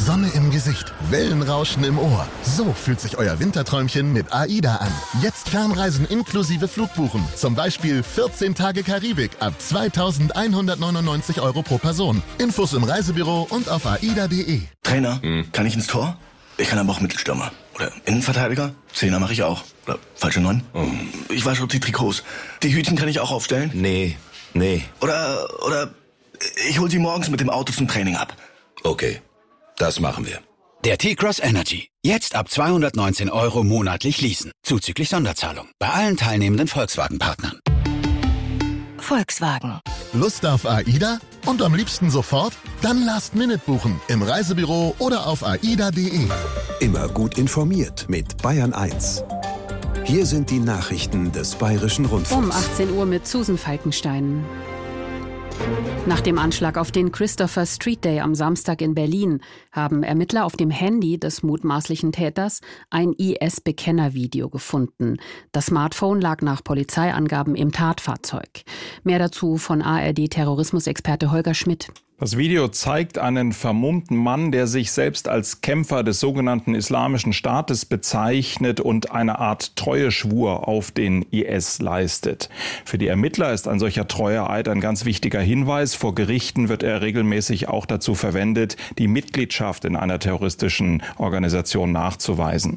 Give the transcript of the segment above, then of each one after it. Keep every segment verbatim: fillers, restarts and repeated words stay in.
Sonne im Gesicht, Wellenrauschen im Ohr. So fühlt sich euer Winterträumchen mit AIDA an. Jetzt Fernreisen inklusive Flugbuchen. Zum Beispiel vierzehn Tage Karibik ab zweitausendeinhundertneunundneunzig Euro pro Person. Infos im Reisebüro und auf aida punkt de. Trainer, hm. kann ich ins Tor? Ich kann aber auch Mittelstürmer. Oder Innenverteidiger? Zehner mache ich auch. Oder falsche Neun? Oh. Ich wasche die Trikots. Die Hütchen kann ich auch aufstellen? Nee, nee. Oder, oder ich hol sie morgens mit dem Auto zum Training ab. Okay, das machen wir. Der T-Cross Energy. Jetzt ab zweihundertneunzehn Euro monatlich leasen. Zuzüglich Sonderzahlung. Bei allen teilnehmenden Volkswagen-Partnern. Volkswagen. Lust auf AIDA? Und am liebsten sofort? Dann Last Minute buchen. Im Reisebüro oder auf aida punkt de. Immer gut informiert mit Bayern eins. Hier sind die Nachrichten des Bayerischen Rundfunks. Um achtzehn Uhr mit Susan Falkenstein. Nach dem Anschlag auf den Christopher Street Day am Samstag in Berlin haben Ermittler auf dem Handy des mutmaßlichen Täters ein I S-Bekennervideo gefunden. Das Smartphone lag nach Polizeiangaben im Tatfahrzeug. Mehr dazu von A R D-Terrorismusexperte Holger Schmidt. Das Video zeigt einen vermummten Mann, der sich selbst als Kämpfer des sogenannten Islamischen Staates bezeichnet und eine Art Treueschwur auf den I S leistet. Für die Ermittler ist ein solcher Treueeid ein ganz wichtiger Hinweis. Vor Gerichten wird er regelmäßig auch dazu verwendet, die Mitgliedschaft in einer terroristischen Organisation nachzuweisen.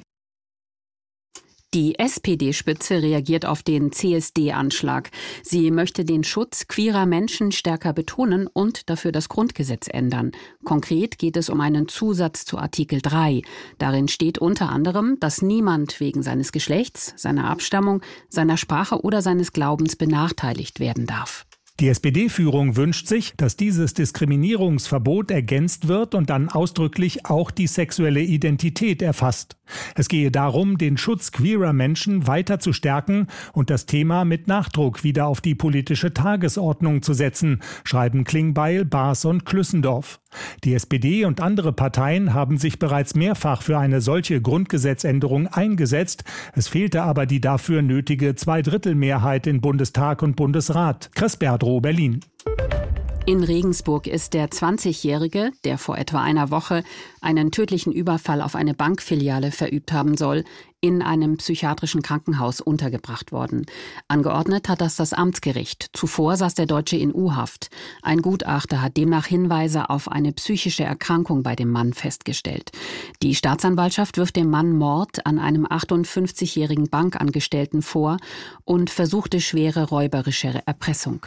Die S P D-Spitze reagiert auf den C S D-Anschlag. Sie möchte den Schutz queerer Menschen stärker betonen und dafür das Grundgesetz ändern. Konkret geht es um einen Zusatz zu Artikel drei. Darin steht unter anderem, dass niemand wegen seines Geschlechts, seiner Abstammung, seiner Sprache oder seines Glaubens benachteiligt werden darf. Die S P D-Führung wünscht sich, dass dieses Diskriminierungsverbot ergänzt wird und dann ausdrücklich auch die sexuelle Identität erfasst. Es gehe darum, den Schutz queerer Menschen weiter zu stärken und das Thema mit Nachdruck wieder auf die politische Tagesordnung zu setzen, schreiben Klingbeil, Baas und Klüssendorf. Die S P D und andere Parteien haben sich bereits mehrfach für eine solche Grundgesetzänderung eingesetzt. Es fehlte aber die dafür nötige Zweidrittelmehrheit in Bundestag und Bundesrat. Chris-Berdrow, Berlin. In Regensburg ist der zwanzigjährige, der vor etwa einer Woche einen tödlichen Überfall auf eine Bankfiliale verübt haben soll, in einem psychiatrischen Krankenhaus untergebracht worden. Angeordnet hat das das Amtsgericht. Zuvor saß der Deutsche in U-Haft. Ein Gutachter hat demnach Hinweise auf eine psychische Erkrankung bei dem Mann festgestellt. Die Staatsanwaltschaft wirft dem Mann Mord an einem achtundfünfzigjährigen Bankangestellten vor und versuchte schwere räuberische Erpressung.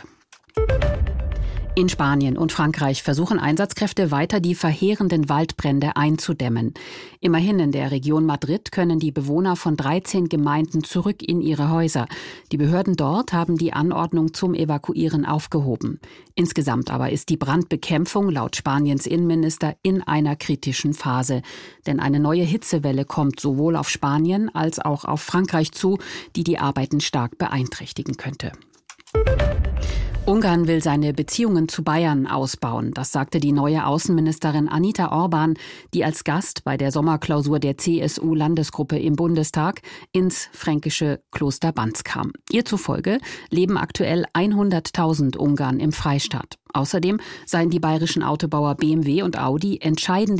In Spanien und Frankreich versuchen Einsatzkräfte weiter, die verheerenden Waldbrände einzudämmen. Immerhin in der Region Madrid können die Bewohner von dreizehn Gemeinden zurück in ihre Häuser. Die Behörden dort haben die Anordnung zum Evakuieren aufgehoben. Insgesamt aber ist die Brandbekämpfung laut Spaniens Innenminister in einer kritischen Phase. Denn eine neue Hitzewelle kommt sowohl auf Spanien als auch auf Frankreich zu, die die Arbeiten stark beeinträchtigen könnte. Ungarn will seine Beziehungen zu Bayern ausbauen. Das sagte die neue Außenministerin Anita Orban, die als Gast bei der Sommerklausur der C S U-Landesgruppe im Bundestag ins fränkische Kloster Banz kam. Ihr zufolge leben aktuell hunderttausend Ungarn im Freistaat. Außerdem seien die bayerischen Autobauer B M W und Audi entscheidende